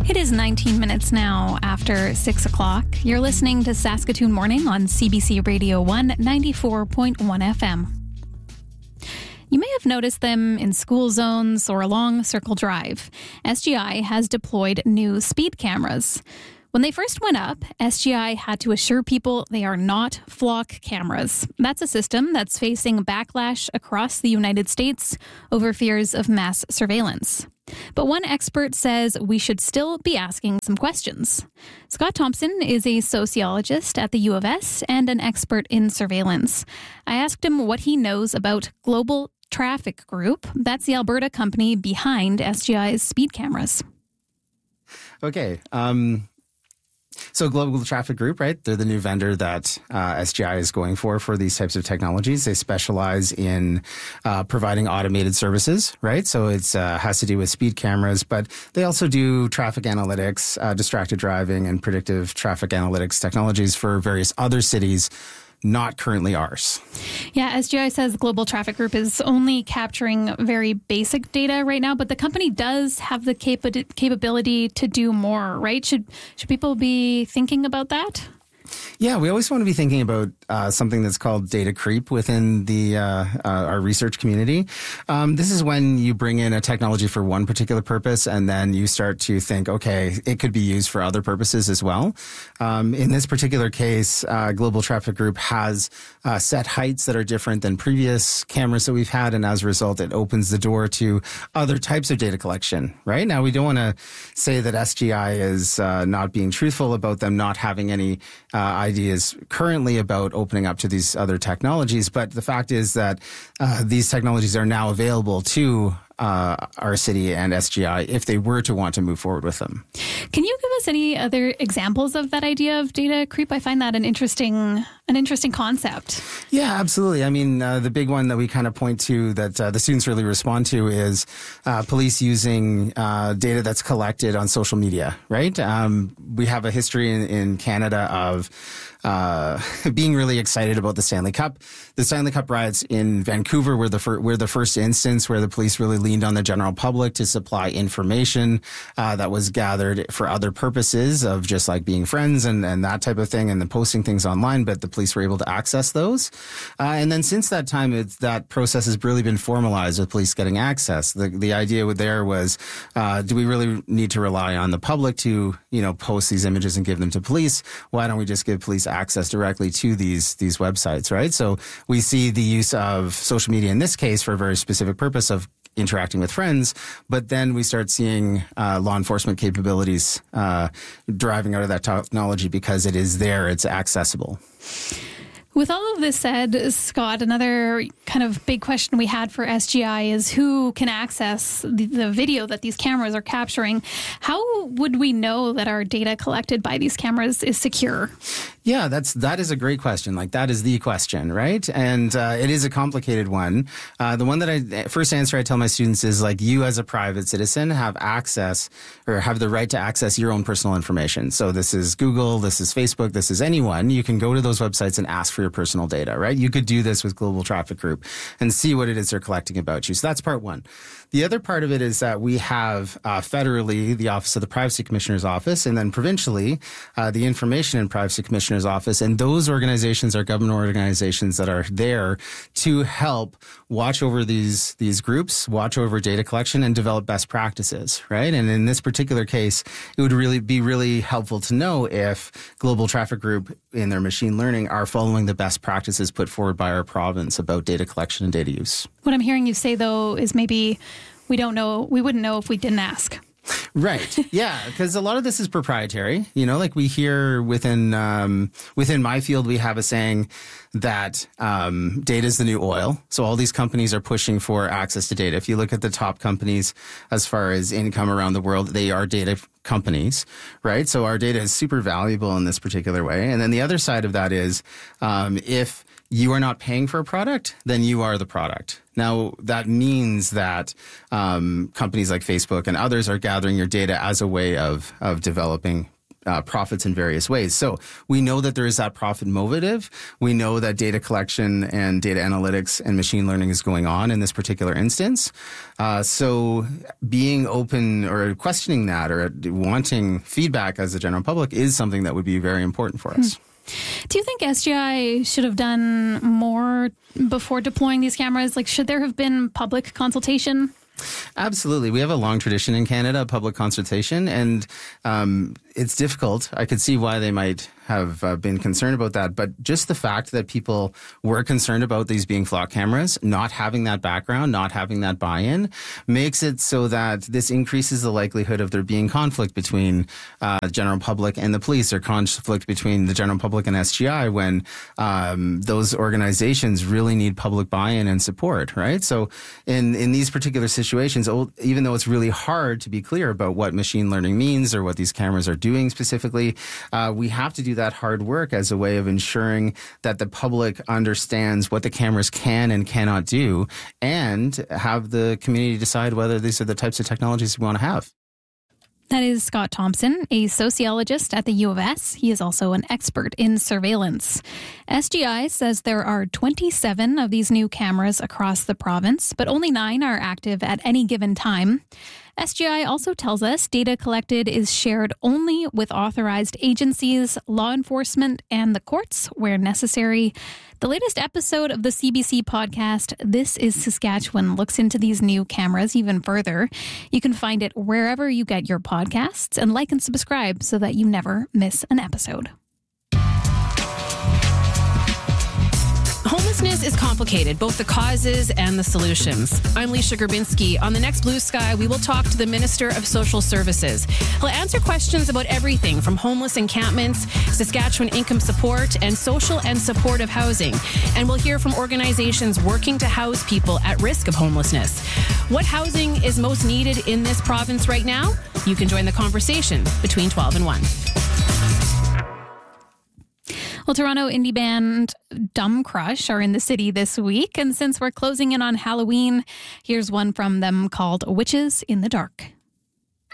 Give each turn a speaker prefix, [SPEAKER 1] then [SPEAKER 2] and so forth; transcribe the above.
[SPEAKER 1] It is 19 minutes now after 6 o'clock. You're listening to Saskatoon Morning on CBC Radio 1, 94.1 FM. You may have noticed them in school zones or along Circle Drive. SGI has deployed new speed cameras. When they first went up, SGI had to assure people they are not flock cameras. That's a system that's facing backlash across the United States over fears of mass surveillance. But one expert says we should still be asking some questions. Scott Thompson is a sociologist at the U of S and an expert in surveillance. I asked him what he knows about Global Traffic Group. That's the Alberta company behind SGI's speed cameras.
[SPEAKER 2] Okay. So Global Traffic Group, right? They're the new vendor that SGI is going for these types of technologies. They specialize in providing automated services, right? So it's has to do with speed cameras, but they also do traffic analytics, distracted driving, and predictive traffic analytics technologies for various other cities. Not currently ours.
[SPEAKER 1] Yeah, SGI says Global Traffic Group is only capturing very basic data right now, but the company does have the capability to do more, right? Should people be thinking about that?
[SPEAKER 2] Yeah, we always want to be thinking about something that's called data creep within the our research community. This is when you bring in a technology for one particular purpose, and then you start to think, okay, it could be used for other purposes as well. In this particular case, Global Traffic Group has set heights that are different than previous cameras that we've had, and as a result, it opens the door to other types of data collection, right? Now, we don't want to say that SGI is not being truthful about them not having any ideas currently about opening up to these other technologies, but the fact is that these technologies are now available to our city and SGI if they were to want to move forward with them.
[SPEAKER 1] Can you give us any other examples of that idea of data creep? I find that an interesting concept.
[SPEAKER 2] Yeah, absolutely. I mean, the big one that we kind of point to that the students really respond to is police using data that's collected on social media, right? We have a history in Canada of being really excited about the Stanley Cup. The Stanley Cup riots in Vancouver were the first instance where the police really leaned on the general public to supply information that was gathered for other purposes of just like being friends and that type of thing, and then posting things online, but the police were able to access those. And then since that time, that process has really been formalized with police getting access. The idea there was, do we really need to rely on the public to, post these images and give them to police? Why don't we just give police access directly to these websites, right? So we see the use of social media in this case for a very specific purpose of interacting with friends, but then we start seeing law enforcement capabilities deriving out of that technology because it is there, it's accessible.
[SPEAKER 1] With all of this said, Scott, another kind of big question we had for SGI is who can access the video that these cameras are capturing. How would we know that our data collected by these cameras is secure?
[SPEAKER 2] Yeah, that is a great question. Like, that is the question, right? And it is a complicated one. The one that first answer I tell my students is, like, you as a private citizen have access or have the right to access your own personal information. So this is Google, this is Facebook, this is anyone. You can go to those websites and ask for your personal data, right? You could do this with Global Traffic Group and see what it is they're collecting about you. So that's part one. The other part of it is that we have federally the Office of the Privacy Commissioner's Office, and then provincially the Information and Privacy Commissioner's Office. And those organizations are government organizations that are there to help watch over these groups, watch over data collection, and develop best practices, right? And in this particular case, it would really be really helpful to know if Global Traffic Group in their machine learning are following the best practices put forward by our province about data collection and data use.
[SPEAKER 1] What I'm hearing you say, though, is maybe we wouldn't know if we didn't ask.
[SPEAKER 2] Right. Yeah, because a lot of this is proprietary. Like we hear within my field, we have a saying that data is the new oil. So all these companies are pushing for access to data. If you look at the top companies as far as income around the world, they are data companies, right? So our data is super valuable in this particular way. And then the other side of that is if you are not paying for a product, then you are the product. Now, that means that companies like Facebook and others are gathering your data as a way of developing profits in various ways. So we know that there is that profit motive. We know that data collection and data analytics and machine learning is going on in this particular instance. So being open or questioning that or wanting feedback as the general public is something that would be very important for us.
[SPEAKER 1] Do you think SGI should have done more before deploying these cameras? Like, should there have been public consultation?
[SPEAKER 2] Absolutely. We have a long tradition in Canada of public consultation, and it's difficult. I could see why they might have been concerned about that. But just the fact that people were concerned about these being flock cameras, not having that background, not having that buy-in, makes it so that this increases the likelihood of there being conflict between general public and the police, or conflict between the general public and SGI when those organizations really need public buy-in and support, right? So in these particular situations, even though it's really hard to be clear about what machine learning means or what these cameras are doing specifically, we have to do that hard work as a way of ensuring that the public understands what the cameras can and cannot do, and have the community decide whether these are the types of technologies we want to have.
[SPEAKER 1] That is Scott Thompson, a sociologist at the U of S. He is also an expert in surveillance. SGI says there are 27 of these new cameras across the province, but only 9 are active at any given time. SGI also tells us data collected is shared only with authorized agencies, law enforcement, and the courts where necessary. The latest episode of the CBC podcast, This is Saskatchewan, looks into these new cameras even further. You can find it wherever you get your podcasts, and like and subscribe so that you never miss an episode.
[SPEAKER 3] Homelessness is complicated, both the causes and the solutions. I'm Leisha Grabinski. On the next Blue Sky, we will talk to the Minister of Social Services. He'll answer questions about everything from homeless encampments, Saskatchewan income support, and social and supportive housing. And we'll hear from organizations working to house people at risk of homelessness. What housing is most needed in this province right now? You can join the conversation between 12 and 1.
[SPEAKER 1] Well, Toronto indie band Dumb Crush are in the city this week. And since we're closing in on Halloween, here's one from them called Witches in the Dark.